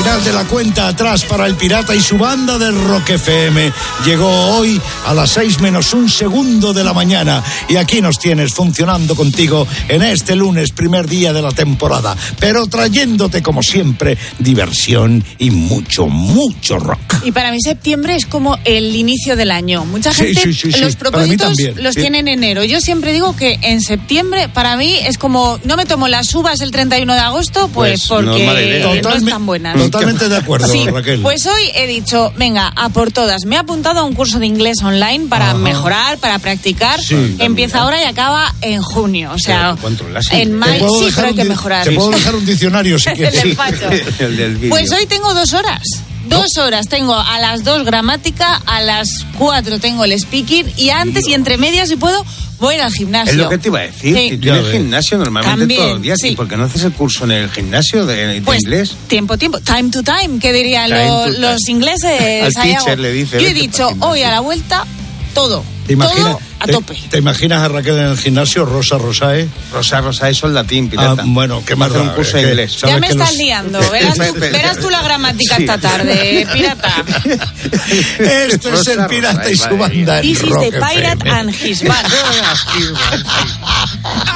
final de la cuenta atrás para el Pirata y su banda de Rock FM. Llegó hoy a las 6 menos un segundo de la mañana y aquí nos tienes funcionando contigo en este lunes, primer día de la temporada, pero trayéndote como siempre diversión y mucho rock. Y para mí septiembre es como el inicio del año. Mucha gente los propósitos los tiene en enero. Yo siempre digo que en septiembre para mí es como no me tomo las uvas el 31 de agosto, pues porque no están buenas. Totalmente de acuerdo, sí, Raquel. Pues hoy he dicho, venga, a por todas. Me he apuntado a un curso de inglés online para mejorar, para practicar. Sí, empieza ahora y acaba en junio. O sea, en mayo sí, pero hay que mejorar. Te puedo dejar un diccionario si quieres. El del vídeo. Pues hoy tengo 2 horas. 2 horas tengo a las 2 gramática, a las 4 tengo el speaking y antes y entre medias si puedo voy al gimnasio. Es lo que te iba a decir. Sí. Y tú en el gimnasio normalmente también, todos los días. Sí. ¿Y por qué no haces el curso en el gimnasio de inglés? Tiempo. Time to time, que dirían los ingleses. Al teacher le dice. Yo he dicho, hoy a la vuelta, todo. Todo a tope. ¿Te imaginas a Raquel en el gimnasio, Rosa Rosae? Rosa Rosae es latín, Pirata. Bueno, qué más. Hacer un curso de inglés. Ya me estás liando. Verás tú la gramática esta tarde, Pirata. Esto es el Pirata y su banda. This is the Pirate and his band.